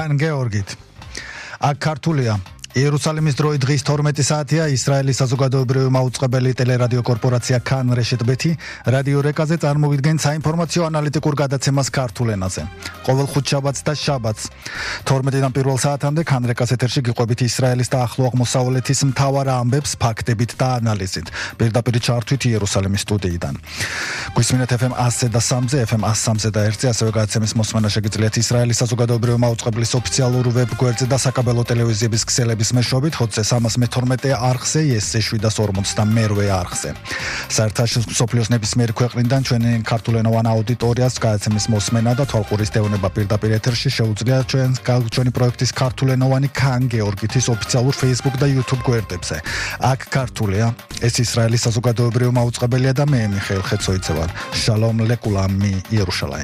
კან გეორგით. აქ ქართულია. იერუსალიმის დროით დღის 12 საათია. ისრაელის საზოგადოებრივი მაუწყებელი ტელერადიო კორპორაცია კან რეშეთ ბეთი რადიო რეკაზე წარმოვიდგენთ საინფორმაციო ანალიტიკურ გადაცემას ქართულ ენაზე. ყოველ ხუთშაბათს და შაბათს 12-დან 1 საათამდე კან რეკას ეთერში გიყვებით ისრაელის და ახლო აღმოსავლეთის მთავარ ამბებს ფაქტებით და ანალიზით. პირდაპირ ჩართვით იერუსალიმის სტუდიიდან. გვისმინეთ FM 100 და 3-ზე, FM 103 და 1-ზე, ასევე გადაცემის მოსმენა შეგიძლიათ ისრაელის საზოგადოებრივი მაუწყებლის ოფიციალურ ვებ გვერდზე და საკაბელო ტელევიზიების ქსელების მეშვეობით ხოცე 312 არხზე, ESC 742 არხზე. საერთაშორისო სოფლიოს ნებისმიერი ქვეყნიდან ჩვენი ქართულენოვან აუდიტორიას გადაცემის მოსმენა და თვალყურის დევნება პირდაპირ ეთერში შეუძლია ჩვენი პროექტის ქართულენოვანი კან გეორგითის ოფიციალურ Facebook და YouTube გვერდებზე. აქ ქართულია, ეს ისრაელის საზოგადოებრივი მაუწყებელია და მე მიხეილ ხეცოიცევან. შალომ ლეკულამ მი იერუშალაიმ.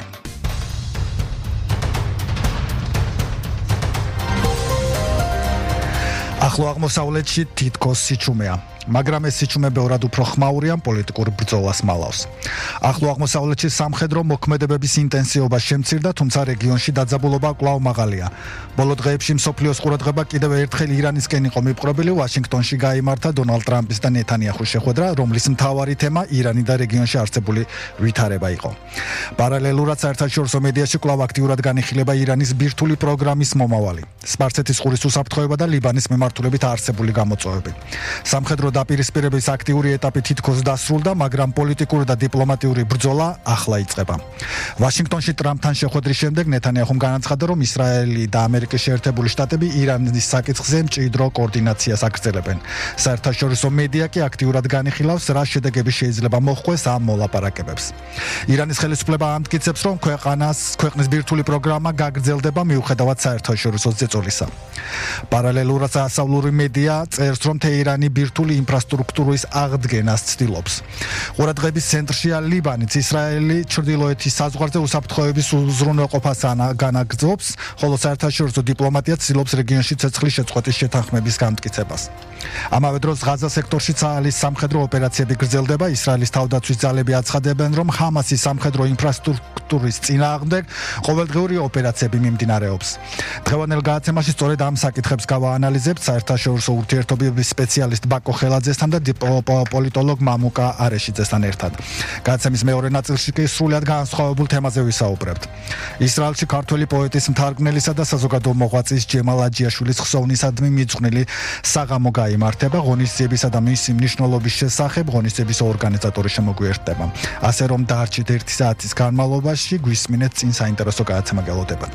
ახლო აღმოსავლეთში თითქოს სიჩუმეა. მაგრამ ეს სიჩუმე ბევრად უფრო ხმაურია პოლიტიკურ ბრძოლას მალავს. ახლო აღმოსავლეთში სამხედრო მოქმედებების ინტენსივობა შემცირდა, თუმცა რეგიონში დაძაბულობა კვლავ მაღალია. ბოლო დღეებში მსოფლიოს ყურადღება კიდევ ერთხელ ირანისკენ იყო მიპყრობილი. ვაშინგტონში გაიმართა დონალდ ტრამპის და ნეთანიაჰუს შეხვედრა, რომლის მთავარი თემა ირანი და რეგიონში არსებული ვითარება იყო. პარალელურად საერთაშორისო მედიაში კვლავ აქტიურად განიხილება ირანის ბირთვული პროგრამის მომავალი, სპარსეთის ყურის უსაფრთხოება და ლიბანის მიმართულებით არსებული გამოწვევები. სამხედრო დაპირისპირების აქტიური ეტაპი თითქოს დასრულდა, მაგრამ პოლიტიკური და დიპლომატიური ბრძოლა ახლა იწყება. ვაშინგტონში ტრამპთან შეხვედრის შემდეგ ნეთანიაჰუმ განაცხადა, რომ ისრაელი და ამერიკის შეერთებული შტატები ირანის საკითხზე მჭიდრო კოორდინაციას აგრძელებენ. საერთაშორისო მედია კი აქტიურად განიხილავს, რა შედეგები შეიძლება მოჰყვეს ამ მოლაპარაკებებს. ირანის ხელისუფლება ამტკიცებს, რომ ქვეყნის ბირთვული პროგრამა გაგრძელდება მიუხედავად საერთაშორისო ზეწოლისა. პარალელურად ასავლური მედია წერს, რომ თეირანი ბირთვული ინფრასტრუქტურის აღდგენას ცდილობს. ყურადღების ცენტრშია ლიბანიც. ისრაელი ჩრდილოეთის საზღვარზე უსაფრთხოების უზრუნველყოფას განაგრძობს, ხოლო საერთაშორისო დიპლომატია ცდილობს რეგიონში ცეცხლის შეწყვეტის შეთანხმების გამტკიცებას. ამავე დროს ღაზა სექტორში ცალის სამხედრო ოპერაციები გრძელდება. ისრაელის თავდაცვის ძალები აცხადებენ, რომ ჰამასის სამხედრო ინფრასტრუქტურის წინააღმდეგ ყოველდღიური ოპერაციები მიმდინარეობს. დღევანდელ გადაცემაში სწორედ ამ საკითხებს გავაანალიზებთ საერთაშორისო ურთიერთობების სპეციალისტ ბაკო ხელაძესთან და პოლიტოლოგ მამუკა არეშიძესთან ერთად. გადაცემის მეორე ნაწილში კი სრულად განსხვავებულ თემაზე ვისაუბრებთ. ისრაელში ქართველი პოეტის, მთარგმნელისა და საზოგადო მოღვაწის ჯემალ აჯიაშვილის ხსოვნისადმი მიძღვნილი საღამო გაიმართება. ღონისძიებისა და მისი მნიშვნელობის შესახებ ღონისძიების ორგანიზატორი შემოგვიერთდება. ასე რომ დარჩით 1 საათის განმავლობაში, გვისმინეთ წინ საინტერესო გადაცემა გელოდებათ.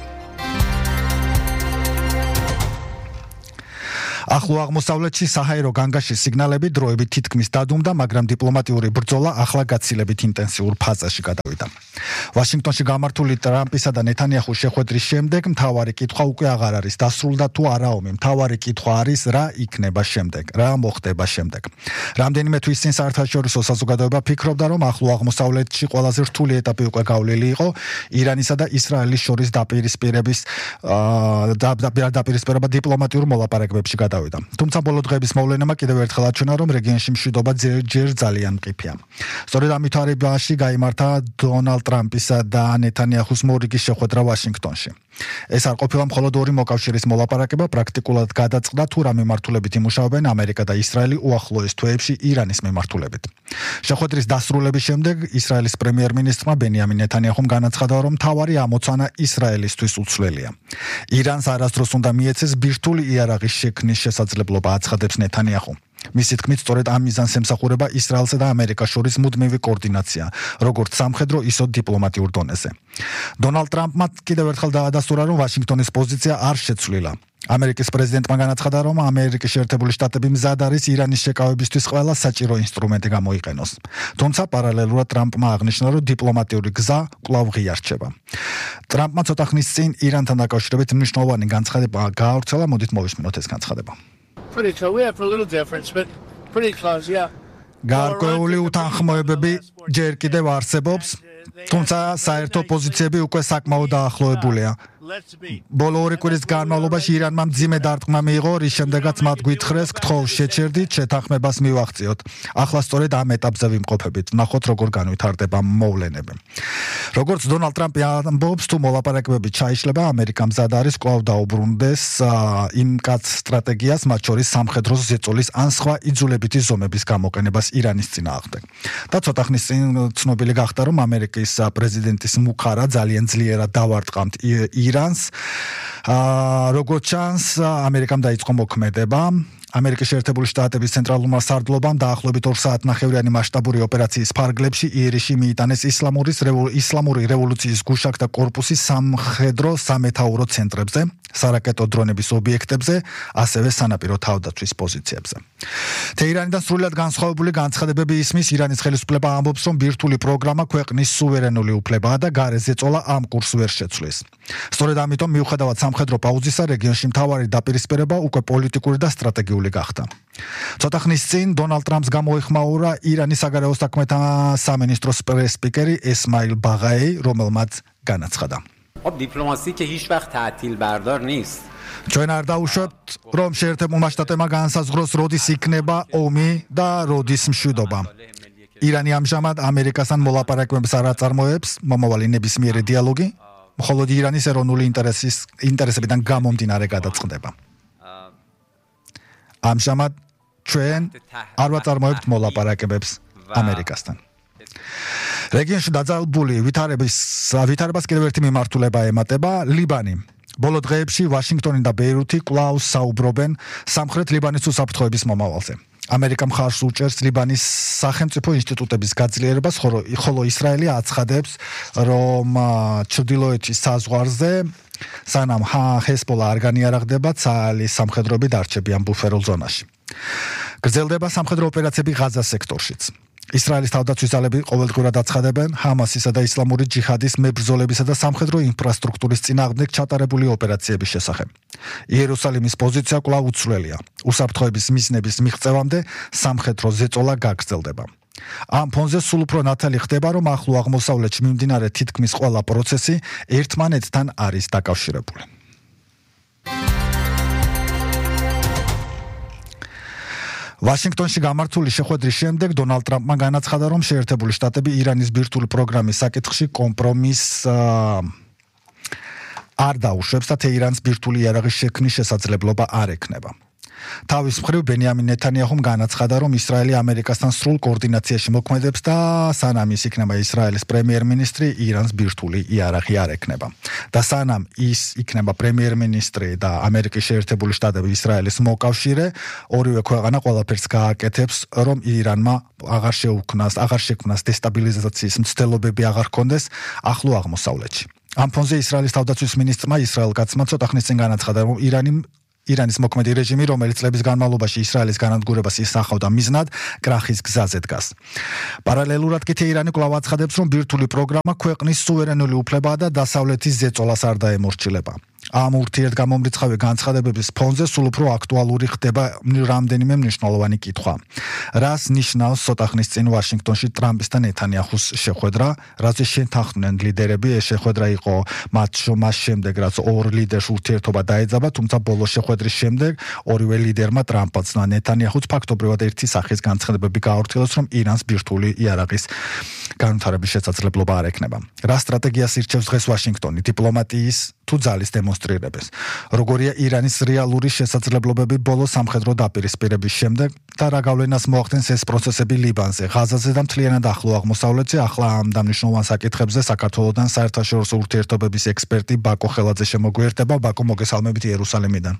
ახლო აღმოსავლეთში საჰაერო განგაშის სიგნალები დროებით თითქმის დადუმდა, მაგრამ დიპლომატიური ბრძოლა ახლა გაცილებით ინტენსიურ ფაზაში გადავიდა. ვაშინგტონში გამართული ტრამპისა და ნეთანიაჰუს შეხვედრის შემდეგ მთავარი კითხვა უკვე აღარ არის დასრულდა თუ არა ომი. მთავარი კითხვა არის, რა იქნება შემდეგ, რა მოხდება შემდეგ. რამდენიმე თვის წინ საერთაშორისო საზოგადოება ფიქრობდა, რომ ახლო აღმოსავლეთში ყველაზე რთული ეტაპი უკვე გავლილი იყო. ირანისა და ისრაელის შორის დაპირისპირება დიპლომატიურ მოლაპარაკებებში გადავიდა. თუმცა ბოლო დღეების მოვლენებმა კიდევ ერთხელ აჩვენა, რომ რეგიონში მშვიდობა ჯერ ძალიან მყიფეა. სწორედ ამ ვითარებაში გაიმართა დონალდ ტრამპისა და ნეთანიაჰუს მორიგის შეხვედრა ვაშინგტონში. ეს არ ყოფილა მხოლოდ ორი მოკავშირის მოლაპარაკება, პრაქტიკულად გადაწყდა თუ რა მიმართულებით იმუშავებენ ამერიკა და ისრაელი უახლოეს თვეებში ირანის მიმართულებით. შეხვედრის დასრულების შემდეგ ისრაელის პრემიერ-მინისტრმა ბენიამინ ნეთანიაჰუმ განაცხადა, რომ მთავარი ამოცანა ისრაელისთვის უცვლელია. ირანს არასდროს უნდა მიეცეს ბირთვული იარაღის შექმნის შესაძლებლობა, აცხადებს ნეთანიაჰუ. მისი თქმით, სწორედ ამ მიზანს ემსახურება ისრაელსა და ამერიკას შორის მუდმივი კოორდინაცია, როგორც სამხედრო, ისე დიპლომატიურ დონეზე. დონალდ ტრამპმა კიდევ ერთხელ დაადასტურა, რომ ვაშინგტონის პოზიცია არ შეცვლილა. ამერიკის პრეზიდენტმა განაცხადა, რომ ამერიკის შეერთებული შტატები მზად არის ირანის შეკავებისთვის ყველა საჭირო ინსტრუმენტი გამოიყენოს. თუმცა პარალელურად ტრამპმა აღნიშნა, რომ დიპლომატიური გზა კვლავ ღია რჩება. ტრამპმა ცოტა ხნის წინ ირანთან დაკავშირებით მნიშვნელოვანი განცხადება გაავრცელა, მოდით მოვისმინოთ ეს განცხადება. Pretty close. We have a little difference, but pretty close, yeah. გარკვეული უთანხმოებები ჯერ კიდევ არსებობს, თუმცა საერთო პოზიციები უკვე საკმაოდ დაახლოებულია. Let's be. ბოლო ორი კვირის განმავლობაში ირანმა მძიმე დარტყმა მიიღო, რის შემდეგაც მათ გვითხრეს გთხოვს შეჩერდით, შეთანხმებას მივახციოთ. ახლა სწორედ ამ ეტაპზე ვიმყოფებით. ნახოთ როგორ განვითარდება მოვლენები. როგორც დონალდ ტრამპი ამბობს, თუ მოლაპარაკებები ჩაიშლება, ამერიკა მზად არის კვლავ დაუბრუნდეს იმ კაც სტრატეგიას, მათ შორის სამხედრო ზეწოლის ან სხვა იძულებითი ზომების გამოყენებას ირანის წინააღმდეგ. და ცოტა ხნის წინ ცნობილი გახდა, რომ ამერიკის პრეზიდენტის მუხარა ძალიან ძლიერად დავარტყამთ ირანს. როგორც ჩანს, ამერიკამ დაიწყო მოქმედება. ამერიკის შეერთებული შტატების ცენტრალურმა სარდლობამ დაახლოებით 2 საათნახევრიანი მასშტაბური ოპერაციის ფარგლებში იერიშში მიიტანეს ისლამური რევოლუციის გუშაკთა კორპუსის სამხედრო სამეთაურო ცენტრებზე, სარაკეტო დრონების ობიექტებზე, ასევე სანაპირო თავდაცვის პოზიციებზე. თეირანიდან სრულად განსხვავებული განცხადებები ისმის, ირანის ხელისუფლება ამბობს, რომ ბირთვული პროგრამა ქვეყნის სუვერენული უფლებაა და გარე ზეწოლა ამ კურსს ვერ შეცვლის. სწორედ ამიტომ მიუხედავად სამხედრო პაუზისა, რეგიონში მთავარი დაპირისპირება უკვე პოლიტიკური და სტრატეგიული გახდა. ცოტა ხნის წინ დონალდ ტრამპს გამოეხმაურა ირანის საგარეო საქმეთა სამინისტროს პრეს-სპიკერი ესმაილ ბაღაი, რომელმაც განაცხადა. خب دیپلماسی که هیچ وقت تعطیل بردار نیست. ჩვენ არ დაუშვებთ, რომ შეერთებულმა შტატებმა განსაზღვროს, როდის იქნება ომი და როდის მშვიდობა. ირანი ამჟამად ამერიკასთან მოლაპარაკებებს არ აწარმოებს, მომავალი ნებისმიერი დიალოგი მხოლოდ ირანის ეროვნული ინტერესებიდან გამომდინარე გადაწყდება. ამჟამად ჩვენ არ ვაწარმოებთ მოლაპარაკებებს ამერიკასთან. რეგიონში დაძაბული ვითარებას კიდევ ერთი მიმართულება ემატება ლიბანი. ბოლო დღეებში ვაშინგტონი და ბეირუთი კვლავ საუბრობენ სამხრეთ ლიბანის უსაფრთხოების მომავალზე. ამერიკა მხარს უჭერს ლიბანის სახელმწიფო ინსტიტუტების გაძლიერებას, ხოლო ისრაელი აცხადებს, რომ ჩრდილოეთის საზღვარზე სანამ ჰესბოლა არ განიარაღდება, ცალის სამხედროები დარჩებიან ბუფერულ ზონაში. გრძელდება სამხედრო ოპერაციები ღაზას სექტორშიც. ისრაელის თავდაცვის ძალები ყოველდღურად აცხადებენ ჰამასისა და ისლამური ჯიჰადის მებრძოლებისა და სამხედრო ინფრასტრუქტურის წინააღმდეგ ჩატარებული ოპერაციების შესახებ. იერუსალიმის პოზიცია კვლავ უცვლელია. უსაფრთხოების მიზნების მიღწევამდე სამხედრო ზეწოლა გაგრძელდება. ამ ფონზე სულ უფრო ნათელი ხდება, რომ ახლო აღმოსავლეთში მიმდინარე თითქმის ყველა პროცესი ერთმანეთთან არის დაკავშირებული. ვაშინგტონში გამართული შეხვედრის შემდეგ დონალდ ტრამპმა განაცხადა, რომ შეერთებული შტატები ირანის ბირთვული პროგრამის საკითხში კომპრომისს არ დაუშვებს და თეირანს ბირთვული იარაღის შექმნის შესაძლებლობა არ ექნება. თავის მხრივ ბენიამინ ნეთანიაჰუმ განაცხადა, რომ ისრაელი ამერიკასთან სრულ კოორდინაციაში მოქმედებს და სანამ ის იქნება ისრაელის პრემიერ-მინისტრი, ირანს ბირთვული იარაღი არ ექნება. და სანამ ის იქნება პრემიერ-მინისტრი და ამერიკის შეერთებული შტატები ისრაელის მოკავშირე, ორივე ქვეყანა ყველაფერს გააკეთებს, რომ ირანმა აღარ შექმნას დესტაბილიზაციის მცდელობები აღარ ჰქონდეს ახლო აღმოსავლეთში. ამ ფონზე ისრაელის თავდაცვის მინისტრმა ისრაელ კაცმა ცოტა ხნის წინ განაცხადა, რომ ირანის მოქმედი რეჟიმი, რომელიც წლების განმავლობაში ისრაელის განადგურებას ისახავდა მიზნად, კრახის გზაზე დგას. პარალელურად კი ირანი კვლავ აცხადებს, რომ ბირთვული პროგრამა ქვეყნის სუვერენული უფლებაა და დასავლეთის ზეწოლას არ დაემორჩილება. ამ ურთიერთგამომრიცხავი განცხადებების ფონზე სულ უფრო აქტუალური ხდება რამდენიმე მნიშვნელოვანი კითხვა. რას ნიშნავს ცოტა ხნის წინ ვაშინგტონში ტრამპის და ნეთანიაჰუს შეხვედრა, რაზე შეთანხმდნენ ლიდერები, ეს შეხვედრა იყო მას შემდეგ, რაც ორ ლიდერს ურთიერთობა დაეძაბა, თუმცა ბოლო შეხვედრის შემდეგ ორივე ლიდერმა ტრამპაც და ნეთანიაჰუს ფაქტობრივად ერთი სახის განცხადებები გააორთქილეს, რომ ირანს ბირთვული იარაღის განვითარების შესაძლებლობა არ ექნება. რა სტრატეგიას ირჩევს დღეს ვაშინგტონი, დიპლომატიის თუ ძალის დემონსტრირებას? როგორია ირანის რეალური შესაძლებლობები ბოლო სამხედრო დაპირისპირების შემდეგ და რა გავლენას მოახდენს ეს პროცესები ლიბანზე, ღაზაზე და მთლიანად ახლო აღმოსავლეთზე? ახლა ამ დამნიშნულოვან საკითხებზე საქართველოსთან საერთაშორისო ურთიერთობების ექსპერტი ბაკო ხელაძე შემოგვიერთება. ბაკო, მოგესალმებით იერუსალიმიდან.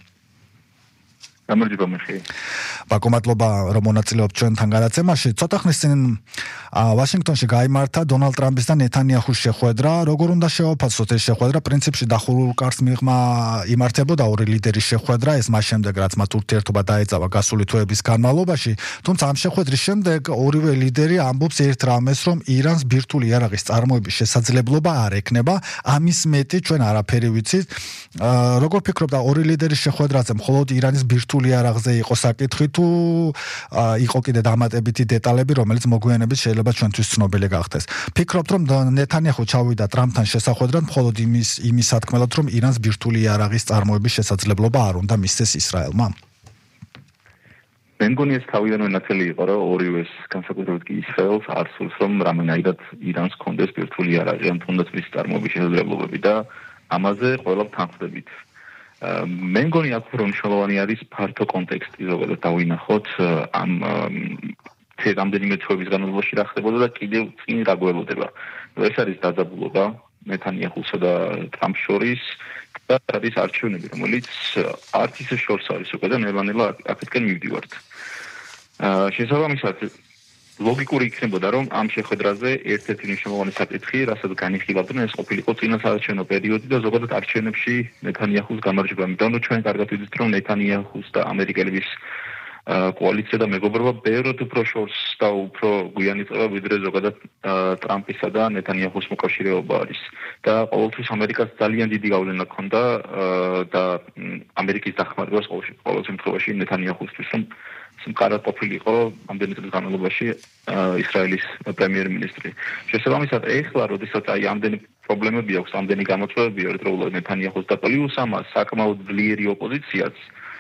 გამარჯობა მიხეილ. ბაკო, მადლობა რომ მონაწილეობთ ჩვენთან გადაცემაში. ცოტა ხნის წინ ვაშინგტონში გაიმართა დონალდ ტრამპის და ნეთანიაჰუს შეხვედრა. როგორ უნდა შევაფასოთ ეს შეხვედრა? პრინციპში დახურულ კარს მიღმა იმართებოდა ორი ლიდერის შეხვედრა, ეს მას შემდეგ რაც მათ ურთიერთობა დაეწავა გასული თვეების განმავლობაში. თუმცა ამ შეხვედრის შემდეგ ორივე ლიდერი ამბობს ერთ რამეს, რომ ირანს ბირთვული იარაღის წარმოების შესაძლებლობა არ ექნება. ამის მეტი ჩვენ არაფერი ვიცით. როგორ ფიქრობთ, ორი ლიდერის შეხვედრაზე მხოლოდ ირანის ბირთვული ბირთვული იარაღზე იყო საკითხი თუ იყო კიდე დამატებითი დეტალები, რომელიც მოგვიანებით შეიძლება ჩვენთვის ცნობილი გახდეს. ფიქრობთ, რომ ნეთანიაჰუ ჩავიდა ტრამპთან შესახვედრად მხოლოდ იმის სათქმელად, რომ ირანს ბირთვული იარაღის წარმოების შესაძლებლობა არ უნდა მისცეს ისრაელმა? მე მგონი ეს თავიდანვე ნათელი იყო, რომ ორივეს განსაკუთრებით კი ისრაელს არ სურს, რომ რამენაირად ირანს კონდეს ბირთვული იარაღი ან თუნდაც მის წარმოების შესაძლებლობები და ამაზე ყველა თანხმდებით. მე მგონი აქ უფრო მნიშვნელოვანი არის ფართო კონტექსტი, ზოგადად დავინახოთ ამ რამდენიმე თვეების განმავლობაში რა ხდებოდა და კიდევ წინ რა გველოდება. ეს არის დაძაბულობა ნეთანიაჰუსა და ტრამპს შორის და არის არჩევნები, რომელიც არც ისე შორს არის უკვე და ნელა აქეთკენ მივდივართ. შესაბამისად ლოგიკური იქნებოდა, რომ ამ შეხვედრაზე ერთ-ერთი მნიშვნელოვანი საკითხი, რასაც განიხილავდნენ, ეს ყოფილიყო წინა საარჩევნო პერიოდი და ზოგადად არჩევნებში ნეთანიაჰუს გამარჯვება. იმიტომ რომ ჩვენ კარგად ვიცით, რომ ნეთანიაჰუს და ამერიკელების კოალიცია და მეგობრობა ბევრად უფრო შორს და უფრო გვიანი წევა, ვიდრე ზოგადად ტრამპისა და ნეთანიაჰუს მოკავშირეობა არის. და ყოველთვის ამერიკას ძალიან დიდი გავლენა ჰქონდა და ამერიკის დახმარებას ყოველ შემთხვევაში ნეთანიაჰუსთვის, რომ მყარად ყოფილიყო ამდენი წლის განმავლობაში ისრაელის პრემიერ-მინისტრი. შესაბამისად, ეხლა, როდესაც აი ამდენი პრობლემები აქვს, ამდენი გამოწვევები ერთდროულად ნეთანიაჰუს და პლუს ამას საკმაოდ ძლიერი ოპოზიციაც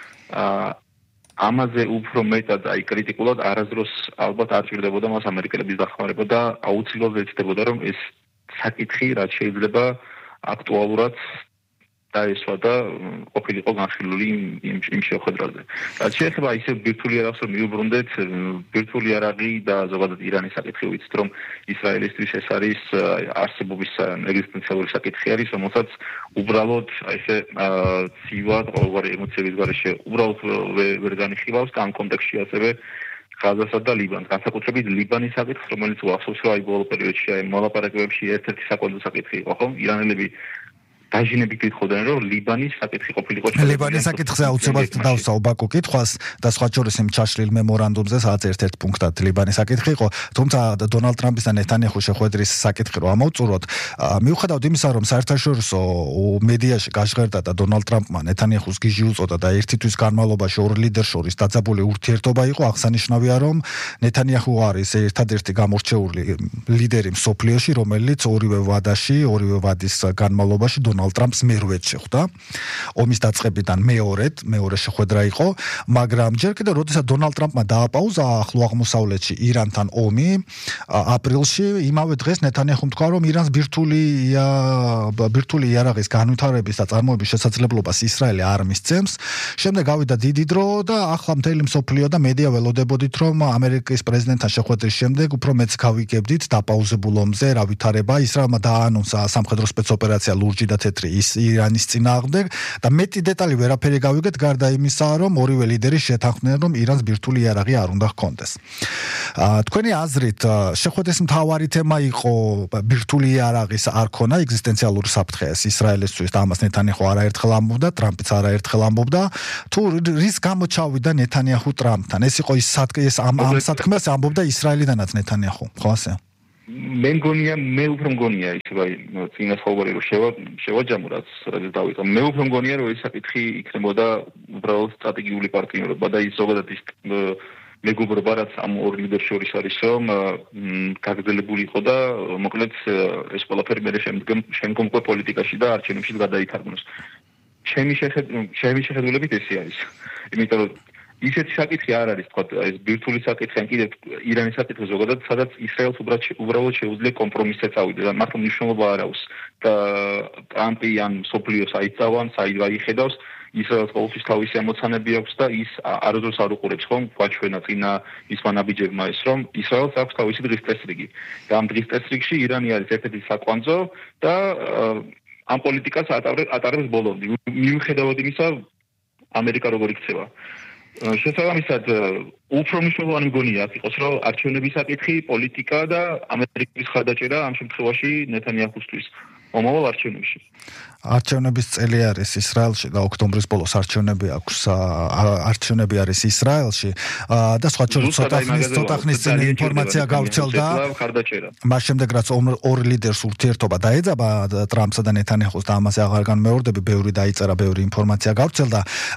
ამაზე უფრო მეტად აი კრიტიკულად არასდროს ალბათ არ ჭირდებოდა მას ამერიკელების დახმარება და აუცილებლად ეცდებოდა, რომ ეს საკითხი რაც შეიძლება აქტუალურად დაესვა და ყოფილიყო განხილული იმ შეხვედრაზე. რაც შეეხება ისე ბირთვული იარაღს რომ მიუბრუნდეთ, ბირთვული იარაღი და ზოგადად ირანის საკითხი ვიცით, რომ ისრაელისთვის ეს არის არსებობის ეგზისტენციალური საკითხი არის, რომელსაც უბრალოდ ესე ცივად ყოველგვარი ემოციების გარეშე უბრალოდ ვერ განიხილავს და ამ კონტექსტში ასევე ღაზასა და ლიბანს, განსაკუთრებით ლიბანის საკითხს, რომელიც ახსოვს, რომ აი ბოლო პერიოდში აი მოლაპარაკებებში ერთ-ერთი საკონდო საკითხი იყო, ხო? ირანელები დაჟინებით გითხოდნენ, რომ ლიბანის საკითხი ყოფილიყო. ლიბანის საკითხზე აუცილებლად დავსაუბ ბაკუ კითხვას და სხვა შორის იმ ჩაშლილ მემორანდუმზე, სადაც ერთ-ერთ პუნქტად ლიბანის საკითხი იყო, თუმცა დონალდ ტრამპის და ნეთანიაჰუს შეხვედრის საკითხი რო ამოვწუროთ, მიუხედავად იმისა, რომ საერთაშორისო მედიაში გაჟღერდა და დონალდ ტრამპმა ნეთანიაჰუს გიჟი უწოდა და ერთი თვის განმავლობაში ორ ლიდერს შორის დაძაბული ურთიერთობა იყო, აღსანიშნავია, რომ ნეთანიაჰუ არის ერთადერთი გამორჩეული ლიდერი მსოფლიოში, რომელიც ორივე ვადის განმავლობაში დონალდ ტრამპს მერვედ შეხვდა. ომის დაწყებიდან მეორე შეხვედრა იყო, მაგრამ ჯერ კიდევ როდესაც დონალდ ტრამპმა დააპაუზა ახლო აღმოსავლეთში ირანთან ომი, აპრილში იმავე დღეს ნეთანიაჰუმ თქვა, რომ ირანს ბირთვული იარაღის განვითარების და წარმოების შესაძლებლობას ისრაელი არ მისცემს. შემდეგ გავიდა დიდი დრო და ახლა მთელი მსოფლიო და მედია ველოდებოდით, რომ ამერიკის პრეზიდენტთან შეხვედრის შემდეგ უფრო მეც გავიგებდით დაპაუზებულ ომზე რა ვითარება. ისრაელმა დააანონსა სამხედრო სპეცოპერაცია ლურჯი და თეთრი ირანის წინააღმდეგ და მეტი დეტალი ვერაფერი გავიგეთ გარდა იმისა, რომ ორივე ლიდერი შეთანხმდნენ, რომ ირანს ბირთვული იარაღი არ უნდა ჰქონდეს. თქვენი აზრით, შეხვედრის მთავარი თემა იყო ბირთვული იარაღის არ ქონა, ეგზისტენციალური საფრთხე ეს ისრაელისთვის და ამას ნეთანიაჰუ არაერთხელ ამბობდა, ტრამპიც არაერთხელ ამბობდა, თუ რის გამო წავიდა ნეთანიაჰუ ტრამპთან. ეს იყო ის ამ სათქმელს ამბობდა ისრაელიდანაც ნეთანიაჰუ, ხო ასე? მე უფრო მგონია ისე აი წინა ცხოვრება რომ შევაჯამო რაც დავიწყო. მე უფრო მგონია რომ ეს საკითხი იქნებოდა უბრალოდ სტრატეგიული პარტნიორობა და ის ზოგადად ის მეგობრობა რაც ამ ორ ლიდერს შორის არის რომ გაგრძელებული იყო და მოკლედ ეს ყველაფერი მე შემდგომ პოლიტიკაში და არჩევნებში გადაითარგმნოს. ჩემი შეხედულებით ესე არის. იმიტომ რომ ისეთი საკითხი არ არის, თქვა ეს ბირთვული საკითხი ან კიდევ ირანის საკითხი ზოგადად, სადაც ისრაელს უბრალოდ შეუძლია კომპრომისზე წავიდა და მართლა მნიშვნელობა არ აქვს და ტრამპი ან სოფლიოს აიწავან, აიხედავს, ისრაელს ყოველთვის თავისი ამოცანები აქვს და ის არასდროს არ უყურებს ხომ, გვაჩვენა წინა ისმა ნაბიჯებმა ეს, რომ ისრაელს აქვს თავისი დღის წესრიგი და ამ დღის წესრიგში ირანი არის ერთ-ერთი საკვანძო და ამ პოლიტიკას ატარებს ბოლომდე. მიუხედავად იმისა, ამერიკა როგორ იქცევა. შესაბამისად, უფრო მნიშვნელოვანი მგონია აქ იყოს, რომ არჩევნების საკითხი, პოლიტიკა და ამერიკის ხარდაჭერა ამ შემთხვევაში ნეთანიაჰუსთვის. მომავალ არჩევნებში. არჩევნების წელი არის ისრაელში და ოქტომბრის ბოლოს არჩევნები აქვს არჩევნები არის ისრაელში და სხვა ცოტა ხნის წინ ინფორმაცია გავრცელდა მას შემდეგ რაც ორი ლიდერს ურთიერთობა დაეძაბა ტრამპსა და ნეთანიაჰუს და ამაზე აღარ განმეორდები ბევრი დაიწერა ბევრი ინფორმაცია გავრცელდა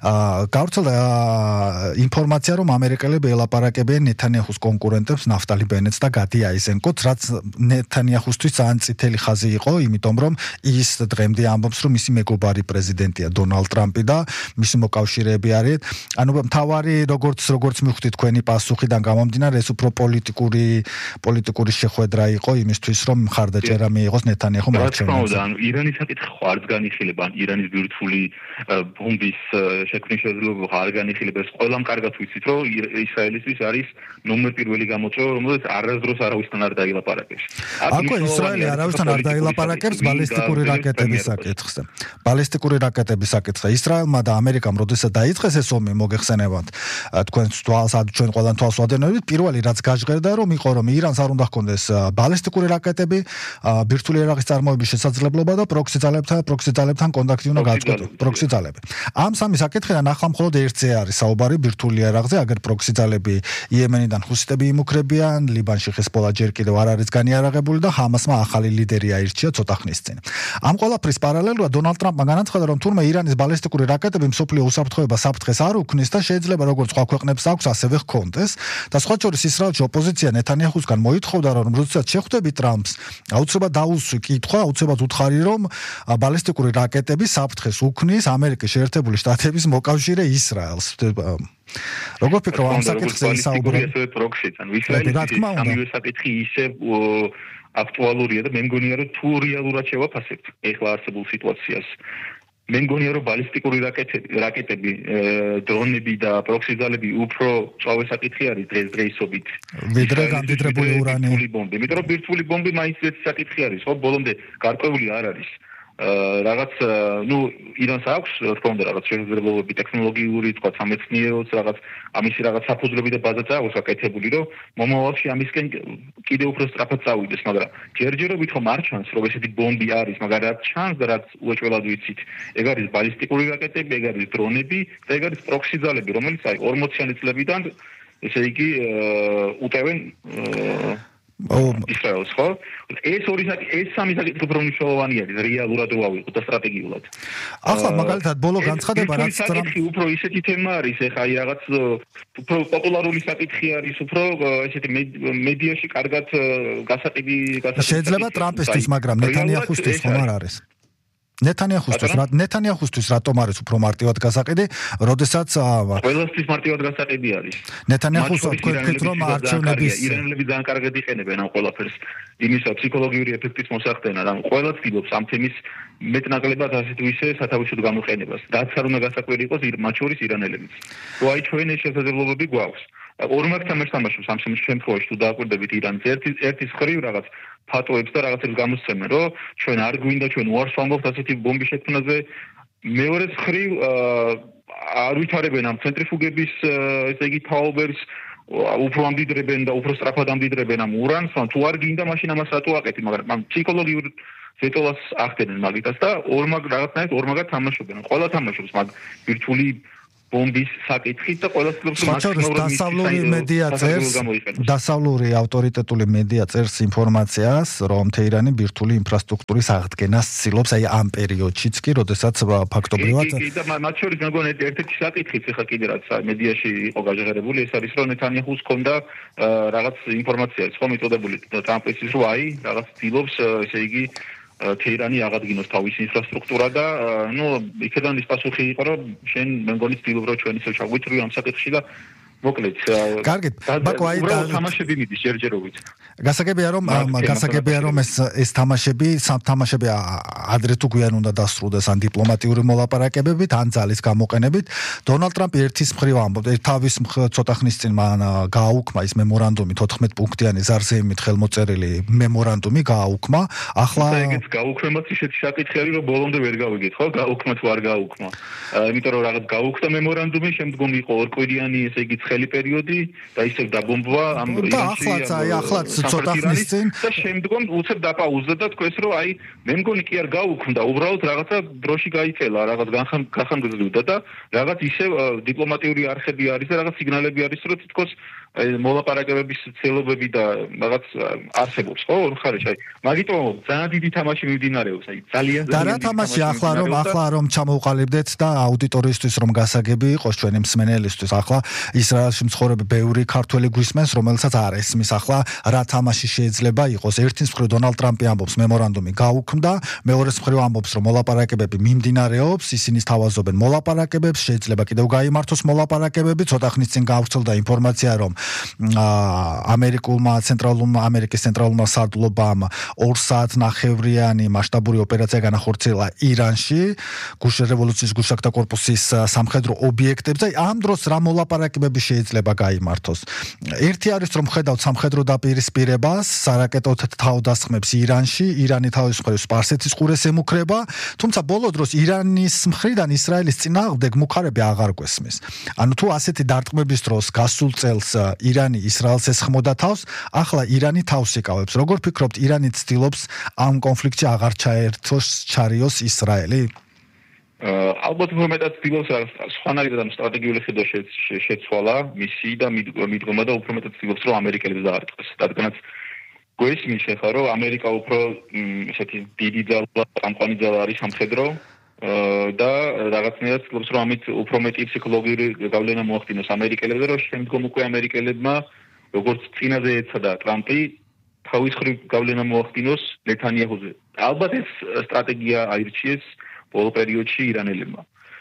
ინფორმაცია რომ ამერიკელები ელაპარაკებიან ნეთანიაჰუს კონკურენტებს ნაფტალი ბენეტს და გადი აიზენკოც რაც ნეთანიაჰუსთვის ძალიან წითელი ხაზი იყო იმიტომ რომ ის დღემდე ამბობს რომ მისი მეგობარი პრეზიდენტია დონალდ ტრამპი და მისი მოკავშირეები არიან. ანუ მთავარი როგორც მივხვდით თქვენი პასუხიდან გამომდინარე ეს უფრო პოლიტიკური შეხვედრა იყო იმისთვის რომ მხარდაჭერა მიიღოს ნეთანიაჰუმ არჩევნებში. ანუ ირანის საკითხი ხო არ განიხილება, ან ირანის ბირთვული ბომბის შექმნის შესაძლებლობა არ განიხილება. ეს ყველამ კარგად ვიცით რომ ისრაელისთვის არის ნომერ პირველი გამოწვევა, რომელიც არასდროს არავისთან არ დაილაპარაკებს. აკო ისრაელი არავისთან არ დაილაპარაკებს ბალისტიკური რაკეტების საკითხს. ბალისტიკური რაკეტების საკითხი ისრაელმა და ამერიკამ როდესაც დაიწყეს ეს ომი მოგეხსენებათ თქვენს ჩვენ ყველან თვალს ვადევნებით პირველი რაც გაჟღერდა რომ იყო რომ ირანს არ უნდა ჰქონდეს ბალისტიკური რაკეტები ბირთვული იარაღის წარმოების შესაძლებლობა და პროქსი ძალებთან კონტაქტი უნდა გააჩნდეს პროქსი ძალები ამ სამი საკითხიდან ახლა მხოლოდ ერთზე არის საუბარი ბირთვული იარაღზე აგერ პროქსი ძალები იემენიდან ჰუსიტები იმუქრებიან ლიბანში ხესბოლა ჯერ კიდევ არ არის განიარაღებული და ჰამასმა ახალი ლიდერი აირჩია ცოტა ხნის წინ ამ ყველაფრის პარალელურად დონალდ ტრამპმა განაცხადა რომ თურმე ირანის ბალისტიკური რაკეტები მსოფლიო უსაფრთხოებას საფრთხეს არ უქმნის და შეიძლება როგორც სხვა ქვეყნებს აქვს ასევე ჰქონდეს და სხვა შორის ისრაელში ოპოზიცია ნეთანიაჰუსგან მოითხოვდა რომ როდესაც შეხვდები ტრამპს აუცილებლად დაუსვი კითხვა აუცილებლად უთხარი რომ ბალისტიკური რაკეტები საფრთხეს უქმნის ამერიკის შეერთებული შტატების მოკავშირე ისრაელს როგორ ფიქრობ ამ საკითხზე ისაუბრე პროქსიც ანუ ისრაელის სამივე საკითხი ისე აქტუალურია და მე მგონია რომ თუ რეალურად შევაფასებთ ეხლა არსებულ სიტუაციას მე მგონია რომ ბალისტიკური რაკეტები დრონები და პროქსი ძალები უფრო წავე საკითხი არის დღესდღეობით ვიდრე გამდიდრებული ურანი იმიტომ რომ ბირთვული ბომბი მაინც ეს საკითხი არის ხო ბოლომდე გარკვეული არ არის რაღაც ირანს აქვს თქო უნდა რაღაც შესაძლებლობები ტექნოლოგიური თქვა სამეცნიეროც რაღაც ამისი რაღაც საფუძვლები და ბაზა აქვს აკეთებული რომ მომავალში ამისკენ კიდევ უფრო სწრაფად წავიდეს მაგრამ ჯერჯერობით ხომ არ ჩანს რომ ესეთი ბომბი არის მაგრამ რაც ჩანს და რაც უეჭველად ვიცით ეგ არის ბალისტიკური რაკეტები ეგ არის დრონები და ეგ არის პროქსი ძალები რომელიც აი 40-იანი წლებიდან ესე იგი უტევენ ისრაელს ხო? ეს სამი საკითხი უფრო მნიშვნელოვანი არის რეალურად რო ავიღოთ და სტრატეგიულად. ახლა მაგალითად ბოლო განცხადება რაც ტრამპი უფრო ისეთი თემა არის, ეხა აი რაღაც უფრო პოპულარული საკითხი არის, უფრო ესეთი მედიაში კარგად გასაყიდი შეიძლება ტრამპისთვის, მაგრამ ნეთანიაჰუსთვის ხომ არ არის? ნეთანიაჰუსთვის რატომ არის უფრო მარტივად გასაყიდი, როდესაც ყველასთვის მარტივად გასაყიდი არის. ნეთანიაჰუს თქვენ რომ არჩევნების ირანელები ძალიან კარგად იყენებენ ამ ყველაფერს იმისა ფსიქოლოგიური ეფექტის მოსახდენად, ანუ ყველა ცდილობს ამ თემის მეტნაკლებად ასე თუ ისე სათავეში გამოყენებას. რაც არ უნდა გასაკვირი იყოს მათ შორის ირანელებიც. თუ აი ჩვენ ეს შესაძლებლობები გვაქვს. ორმაგ თამაშობს ამ შემთხვევაში თუ დააკვირდებით ირანს ერთის ხრივ რაღაც ფატოებს და რაღაცებს გამოსცემენ, რომ ჩვენ არ გვინდა ჩვენ უარს ვამბობთ ასეთი ბომბის შექმნაზე. მეორე ხრივ არ ვითარებენ ამ ცენტრიფუგების ესე იგი თაობებს, უფრო ამდიდრებენ და უფრო სწრაფად ამდიდრებენ ამ ურანს, თუ არ გინდა მაშინ ამას რატო აკეთებ, მაგრამ ამ ფსიქოლოგიურ ზეტოლას ახდენენ მაგიტას და ორმაგად თამაშობენ. ყველა თამაშობს მაგ ვირტუალური ბომბის საკითხით და ყველა დასავლური ავტორიტეტული მედია წერს ინფორმაციას, რომ თეირანი ბირთვული ინფრასტრუქტურის აღდგენას ცდილობს, აი ამ პერიოდშიც კი, როდესაც ფაქტობრივად და მათ შორის მეგონი ერთ-ერთი საკითხიც ახლა კიდე რაც მედიაში იყო გაჟღერებული, ეს არის რომ ნეთანიაჰუს ჰქონდა რაღაც ინფორმაცია, ხომ მიწოდებული ტრამპის რომ აი რაღაც ცდილობს, ესე იგი თეირანი აღადგინოს თავის ინფრასტრუქტურა და იქიდან ის პასუხი იყო რომ შენ მე მგონი ცდილობ რომ ჩვენ ისე ჩაგვიწვიო ამ საკითხში და მოკლედ კარგით ბაკო აი თამაშები მიდის ჯერჯერობით გასაგებია რომ ეს თამაშები ადრე თუ გვიან უნდა დასრულდეს ან დიპლომატიური მოლაპარაკებებით ან ძალის გამოყენებით დონალდ ტრამპი ერთის მხრივ ამბობს თავის ცოტა ხნის წინ მან გააუქმა ის მემორანდუმი 14 პუნქტიანი ზარზეიმით ხელმოწერილი მემორანდუმი გააუქმა ახლა ეგეც გაუქმებაც ისეთი საკითხი არის რომ ბოლომდე ვერ გავიგეთ ხო გაუქმა თუ არ გააუქმა იმიტომ რომ რაღაც გაუქმდა მემორანდუმი შემდგომ იყო ორკვირიანი ესე იგი ცხელი პერიოდი და ისევ დაბომბვა ამ ირანში ახლაც ცოტა ხნის წინ და შემდგომ უცებ დაპაუზდა და თქვეს რომ აი მე მგონი კი არ გაუქმდა უბრალოდ რაღაცა დროში გაიწელა რაღაც გახანგრძლივდა და რაღაც ისევ დიპლომატიური არხები არის და რაღაც სიგნალები არის რომ თითქოს მოლაპარაკებების ცელობები და რაღაც არსებობს ხო ორ მხარეში აი მაგიტომ ძალიან დიდი თამაში მიმდინარეობს აი ძალიან და რა თამაში ახლა რომ ჩამოვყალიბდეთ და აუდიტორიისთვის რომ გასაგები იყოს ჩვენი მსმენელისთვის ახლა ისრაელში მცხოვრები ბევრი ქართველი გვისმენს რომელსაც არ ესმის ახლა რა თამაში შეიძლება იყოს ერთის მხრივ დონალდ ტრამპი ამბობს მემორანდუმი გაუქმდა მეორეს მხრივ ამბობს რომ მოლაპარაკებები მიმდინარეობს ისინი სთავაზობენ მოლაპარაკებებს შეიძლება კიდევ გაიმართოს მოლაპარაკებები ცოტა ხნის წინ გავრცელდა ინფორმაცია რომ ამერიკის ცენტრალურმა სარდლობამ 2 საათნახევრიანი მასშტაბური ოპერაცია განახორციელა ირანში გუშინ რევოლუციის გუშაკთა კორპუსის სამხედრო ობიექტებზე ამ დროს რა მოლაპარაკებები შეიძლება გაიმართოს ერთი არის რომ ხედავთ სამხედრო დაპირისპირებას სარაკეტო თავდასხმებს ირანში ირანი თავის მხრივ სპარსეთის ყურეს ემუქრება თუმცა ბოლო დროს ირანის მხრიდან ისრაელის წინააღმდეგ მუხარები აღარ გვესმის ანუ თუ ასეთი დარტყმების დროს გასულ წელს ირანი ისრაელს ესხმოდა თავს ახლა ირანი თავს იკავებს როგორ ფიქრობთ ირანი ცდილობს ამ კონფლიქტში აღარ ჩაერთოს ჩარიოს ისრაელი ალბათ უმეტად ცდილობს სხვანაირად ამ სტრატეგიული ხედვა შეცვალა მისი და მიდგომა და უფრო მეტად ცდილობს რომ ამერიკელებს დაარტყეს რადგანაც გვესმის ხა რომ ამერიკა უფრო ესეთი დიდი ძალა წამყვანი ძალა არის სამხედრო და რაღაცნაირად ცდილობს რომ ამით უფრო მეტი ფსიქოლოგიური გავლენა მოახდინოს ამერიკელებზე რომ შემდგომ უკვე ამერიკელებმა როგორც წინაზე ეცადა ტრამპი თავის მხრივ გავლენა მოახდინოს ნეთანიაჰუზე ალბათ ეს სტრატეგია აირჩიეს ბოლო პერიოდში ირანელებმა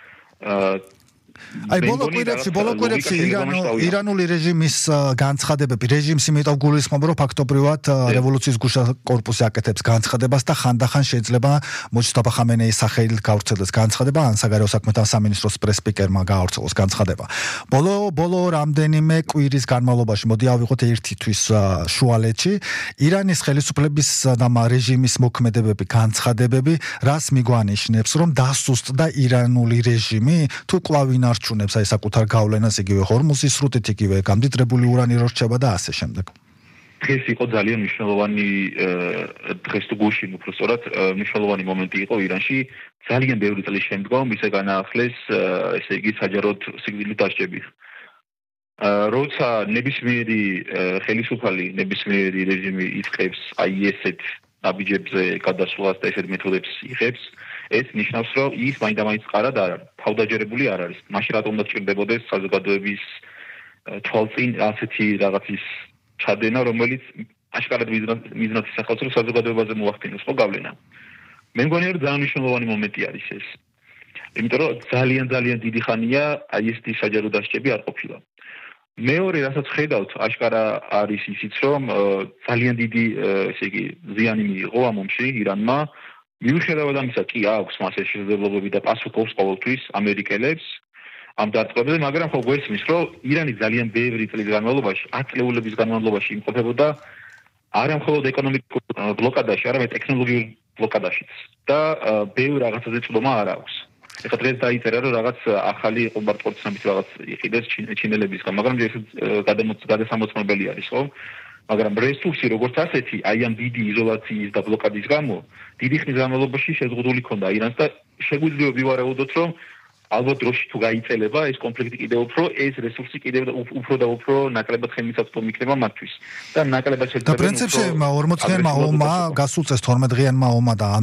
აი ბოლო კვირებში ირანული რეჟიმის განცხადებები რეჟიმს იმედავ გულისხმობ რომ ფაქტობრივად რევოლუციის გუშინ კორპუსი აკეთებს განცხადებას და ხანდახან შეიძლება მოჯტაბა ხამენეის სახელით გავრცელდეს განცხადება ან საგარეო საქმეთა სამინისტროს პრეს-სპიკერმა გაავრცელოს განცხადება ბოლო რამდენიმე კვირის განმავლობაში მოდი ავიღოთ ერთი თვის შუალედში ირანის ხელისუფლების და რეჟიმის მოქმედებები განცხადებები რას მიგვანიშნებს რომ დასუსტდა ირანული რეჟიმი თუ კვლავ ინარჩუნებს აი საკუთარ გავლენას იგივე ჰორმუზის სრუტით იგივე გამდიდრებული ურანი რორჩება და ასე შემდეგ. დღეს იყო ძალიან მნიშვნელოვანი დღეს თუ გუშინ უფრო სწორად მნიშვნელოვანი მომენტი იყო ირანში ძალიან ბევრი წლის შემდგომ ისე განაახლეს ესე იგი საჯაროდ სიკვდილით დასჯები. როცა ნებისმიერი ხელისუფალი ნებისმიერი რეჟიმი იწყებს აი ესეთ აბიჯებზე გადასვლას და ესეთ მეთოდებს იღებს ეს ნიშნავს რომ ის მაინდამაინც ყარად არ არის თავდაჯერებული არ არის მაშინ რატომ უნდა ჭირდებოდეს საზოგადოების თვალწინ ასეთი რაღაცის ჩადენა რომელიც აშკარად მიზნად ისახავს რომ საზოგადოებაზე მოახდინოს ხო გავლენა მე მგონი რომ ძალიან მნიშვნელოვანი მომენტი არის ეს იმიტომ რომ ძალიან დიდი ხანია აი ესეთი საჯარო დასჯები არ ყოფილა მეორე რასაც ხედავთ აშკარა არის ისიც რომ ძალიან დიდი ესე იგი ზიანი მიიღო ამ ომში ირანმა მიუხედავად ამისა კი აქვს მასე შესაძლებლობები და პასუხობს ყოველთვის ამერიკელებს ამ დარტყმებზე მაგრამ ხო გვესმის რომ ირანი ძალიან ბევრი წლის განმავლობაში 10 წლების განმავლობაში იმყოფებოდა არა მხოლოდ ეკონომიკურ ბლოკადაში არამედ ტექნოლოგიურ ბლოკადაშიც და ბევრ რაღაცაზე წვდომა არ აქვს ეხლა დღეს დაიწერა რომ რაღაც ახალი იყო ბარტყორცნების რაღაც იყიდეს ჩინელებისგან მაგრამ ეს გადასამოწმებელი არის ხო მაგრამ რესურსი როგორც ასეთი აი ამ დიდი იზოლაციის და ბლოკადის გამო დიდი ხნის განმავლობაში შეზღუდული ქონდა ირანს და შეგვიძლია ვივარაუდოთ რომ ალბათ დროში თუ გაიწელება ეს კონფლიქტი კიდევ უფრო ეს რესურსი კიდევ უფრო და უფრო ნაკლებად ხელმისაწვდომი იქნება მათთვის და ნაკლებად შეიძლება და პრინციპში 40-დღიანმა ომმა გასულ წელს 12-დღიანმა ომმა და